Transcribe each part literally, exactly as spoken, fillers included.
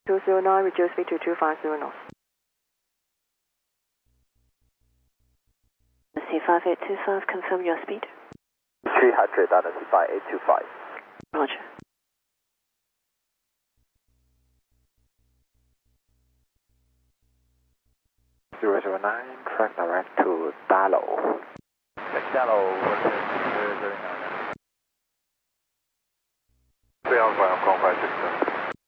two zero nine, reduce speed to two five zero knots. C five eight two five, confirm your speed. three hundred, C five eight two five. Roger. zero zero nine, track direct to Dallow. Dallow, zero zero nine. three Alpha, Hong Kong five six seven.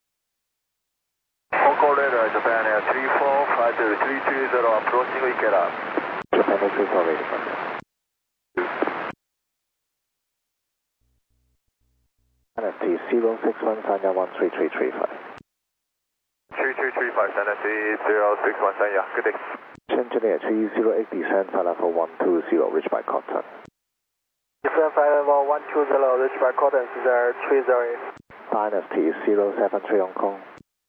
Hong Kong radar, Japan Air three four five zero three three zero, approaching Ikeda. Japan Air three four radar. N F T zero six one, Sanya one three three three five. three three three five, N F T zero six one, Sanya, good day. Engineer three zero eight, descend flight level one two zero, reach by contact. Descend flight level one two zero, reach by contact, there three zero eight. N F T zero seven three, Hong Kong.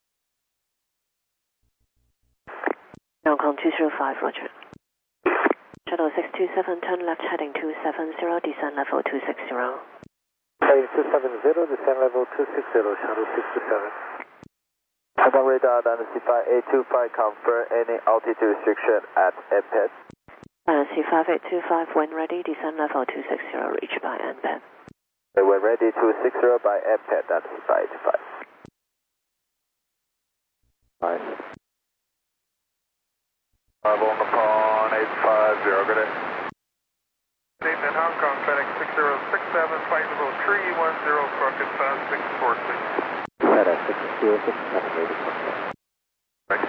Hong Kong two zero five, roger. Shuttle six two seven, turn left heading two seven zero, descend level two six zero. Heading two seven zero, descend level two six zero, shuttle six two seven. Hong Kong radar, C five eight two five, confirm any altitude restriction at M P E D. C five eight two five, when ready, descend level two six zero, reach by M P E D. When ready, two six zero by M P E D, that's C five eight two five. Nice. five on the pond, eight five zero, good day. Station in Hong Kong, FedEx six zero six seven, flight level three one zero, Crockett Sun six four, please. FedEx six zero six seven, ready for contact. Right.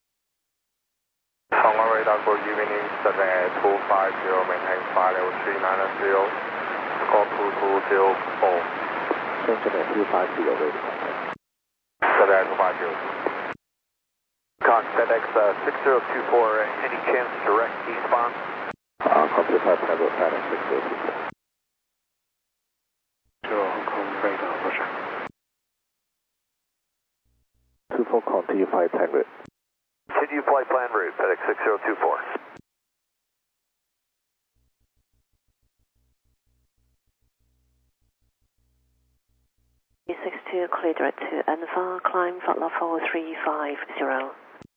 Hong Kong radar, go evening, seven two five zero, maintain flight level three nine zero, score two two zero four. Engineer two five zero, ready for contact. seven two five zero. Con FedEx uh, six zero two four, uh, any chance direct eastbound? Uh, copy five level FedEx six zero two four. Zero Hong Kong radar, roger. two four, continue flight plan route. Continue flight plan route, FedEx six zero two four. E six two, clear direct to Anva, climb flight level three five zero.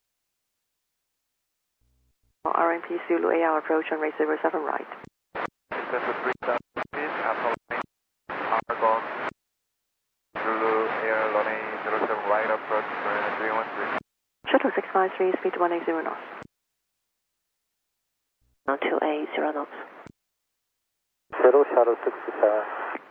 R M P Zulu A R approach on race zero seven right. three thousand feet, Alpha Argon, Zulu Air Lonnie zero seven right, approach three one three. Shuttle six five three, speed one eight zero knots. two eight zero knots. Zero, shuttle six two seven.